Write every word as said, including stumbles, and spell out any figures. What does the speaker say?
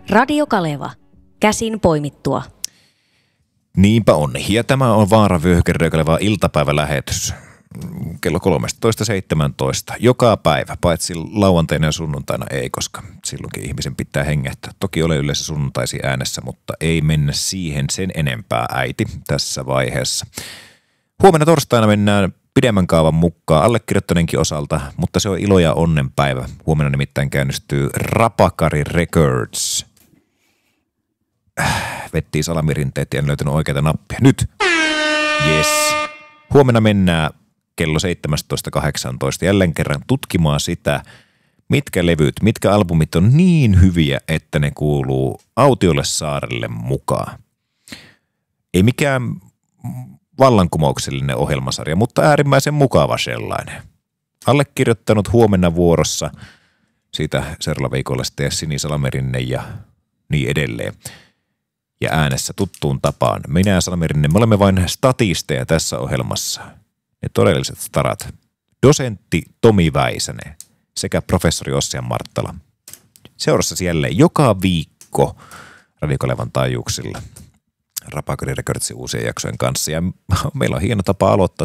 Radio Kaleva. Käsin poimittua. Niinpä on. Ja tämä on Vaaravyöhyke Radio Kaleva iltapäivälähetys. Kello kolmetoista seitsemäntoista. Joka päivä, paitsi lauantaina ja sunnuntaina ei, koska silloinkin ihmisen pitää hengähtää. Toki olen yleensä sunnuntaisi äänessä, mutta ei mennä siihen sen enempää, äiti, tässä vaiheessa. Huomenna torstaina mennään pidemmän kaavan mukaan allekirjoittaneenkin osalta, mutta se on ilo ja onnenpäivä. Huomenna nimittäin käynnistyy Rapakari Records. Vettiin salamirinteet ja en löytänyt oikeita nappia. Nyt! Yes. Huomenna mennään kello seitsemäntoista kahdeksantoista jälleen kerran tutkimaan sitä, mitkä levyt, mitkä albumit on niin hyviä, että ne kuuluu Autiolle saarelle mukaan. Ei mikään vallankumouksellinen ohjelmasarja, mutta äärimmäisen mukava sellainen. Allekirjoittanut huomenna vuorossa, siitä seuraavalla viikolla sitten Sini Salamerinne ja niin edelleen. Ja äänessä tuttuun tapaan. Minä ja Salamerinne, me olemme vain statisteja tässä ohjelmassa. Ne todelliset starat. Dosentti Tomi Väisänen sekä professori Ossian Marttala. Seurassasi jälleen joka viikko Radio Kalevan taajuuksilla Rapakari Recordsin uusien jaksojen kanssa. Ja meillä on hieno tapa aloittaa